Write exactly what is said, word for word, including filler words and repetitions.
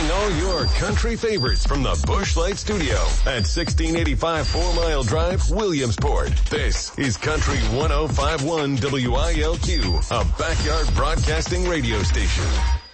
Playing all your country favorites from the Busch Light Studio at sixteen eighty-five Four Mile Drive, Williamsport. This is Country one oh five point one W I L Q, a backyard broadcasting radio station.